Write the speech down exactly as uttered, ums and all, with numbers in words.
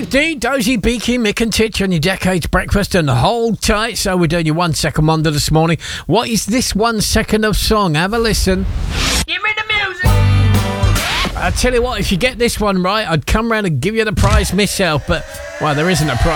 D, Dozy, Beaky, Mick and Titch on your Decades Breakfast and hold tight. So we're doing your one second wonder this morning. What is this one second of song? Have a listen. Give me the music. I tell you what, if you get this one right, I'd come round and give you the prize myself, but, well, there isn't a prize.